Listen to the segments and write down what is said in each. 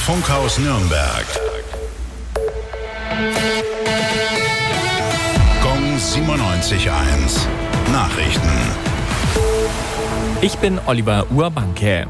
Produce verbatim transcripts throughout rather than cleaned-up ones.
Funkhaus Nürnberg. Gong siebenundneunzig Komma eins. Nachrichten. Ich bin Oliver Urbanke.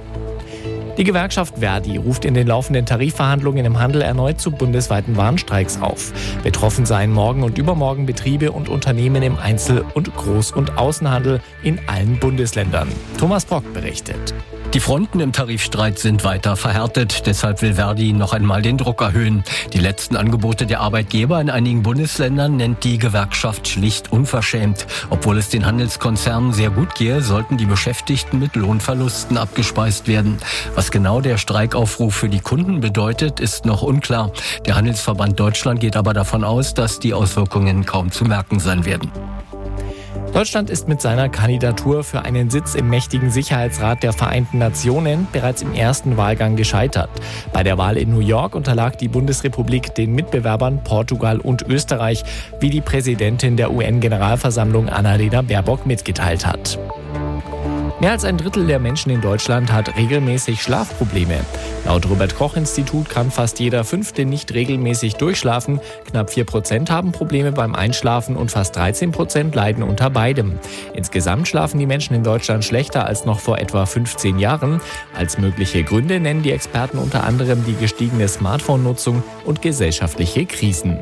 Die Gewerkschaft Verdi ruft in den laufenden Tarifverhandlungen im Handel erneut zu bundesweiten Warnstreiks auf. Betroffen seien morgen und übermorgen Betriebe und Unternehmen im Einzel- und Groß- und Außenhandel in allen Bundesländern. Thomas Brock berichtet. Die Fronten im Tarifstreit sind weiter verhärtet. Deshalb will Verdi noch einmal den Druck erhöhen. Die letzten Angebote der Arbeitgeber in einigen Bundesländern nennt die Gewerkschaft schlicht unverschämt. Obwohl es den Handelskonzernen sehr gut gehe, sollten die Beschäftigten mit Lohnverlusten abgespeist werden. Was genau der Streikaufruf für die Kunden bedeutet, ist noch unklar. Der Handelsverband Deutschland geht aber davon aus, dass die Auswirkungen kaum zu merken sein werden. Deutschland ist mit seiner Kandidatur für einen Sitz im mächtigen Sicherheitsrat der Vereinten Nationen bereits im ersten Wahlgang gescheitert. Bei der Wahl in New York unterlag die Bundesrepublik den Mitbewerbern Portugal und Österreich, wie die Präsidentin der U N-Generalversammlung Annalena Baerbock mitgeteilt hat. Mehr als ein Drittel der Menschen in Deutschland hat regelmäßig Schlafprobleme. Laut Robert-Koch-Institut kann fast jeder Fünfte nicht regelmäßig durchschlafen. Knapp vier Prozent haben Probleme beim Einschlafen und fast dreizehn Prozent leiden unter beidem. Insgesamt schlafen die Menschen in Deutschland schlechter als noch vor etwa fünfzehn Jahren. Als mögliche Gründe nennen die Experten unter anderem die gestiegene Smartphone-Nutzung und gesellschaftliche Krisen.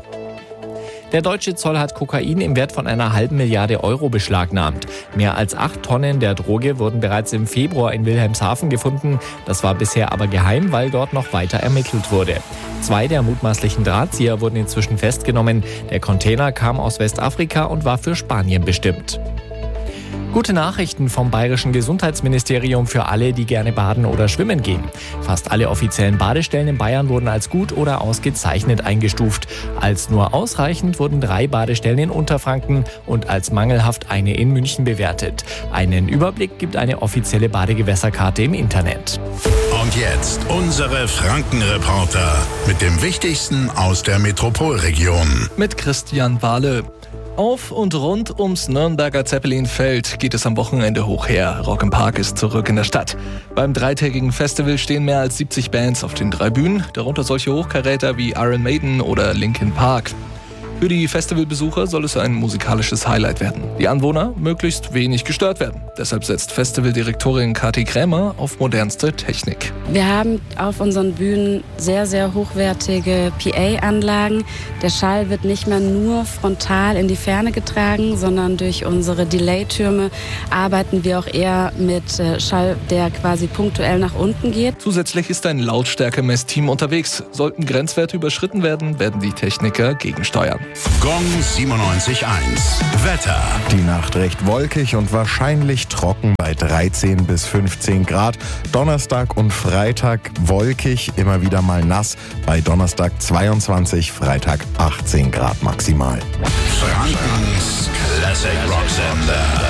Der deutsche Zoll hat Kokain im Wert von einer halben Milliarde Euro beschlagnahmt. Mehr als acht Tonnen der Droge wurden bereits im Februar in Wilhelmshaven gefunden. Das war bisher aber geheim, weil dort noch weiter ermittelt wurde. Zwei der mutmaßlichen Drahtzieher wurden inzwischen festgenommen. Der Container kam aus Westafrika und war für Spanien bestimmt. Gute Nachrichten vom Bayerischen Gesundheitsministerium für alle, die gerne baden oder schwimmen gehen. Fast alle offiziellen Badestellen in Bayern wurden als gut oder ausgezeichnet eingestuft. Als nur ausreichend wurden drei Badestellen in Unterfranken und als mangelhaft eine in München bewertet. Einen Überblick gibt eine offizielle Badegewässerkarte im Internet. Und jetzt unsere Frankenreporter mit dem Wichtigsten aus der Metropolregion. Mit Christian Wahle. Auf und rund ums Nürnberger Zeppelinfeld geht es am Wochenende hoch her. Rock im Park ist zurück in der Stadt. Beim dreitägigen Festival stehen mehr als siebzig Bands auf den drei Bühnen, darunter solche Hochkaräter wie Iron Maiden oder Linkin Park. Für die Festivalbesucher soll es ein musikalisches Highlight werden. Die Anwohner möglichst wenig gestört werden. Deshalb setzt Festivaldirektorin Kathi Krämer auf modernste Technik. Wir haben auf unseren Bühnen sehr, sehr hochwertige P A-Anlagen. Der Schall wird nicht mehr nur frontal in die Ferne getragen, sondern durch unsere Delay-Türme arbeiten wir auch eher mit Schall, der quasi punktuell nach unten geht. Zusätzlich ist ein Lautstärke-Messteam unterwegs. Sollten Grenzwerte überschritten werden, werden die Techniker gegensteuern. Gong siebenundneunzig Komma eins. Wetter. Die Nacht recht wolkig und wahrscheinlich trocken bei dreizehn bis fünfzehn Grad. Donnerstag und Freitag wolkig, immer wieder mal nass. Bei Donnerstag zweiundzwanzig, Freitag achtzehn Grad maximal. Frankens Classic Rock Sender.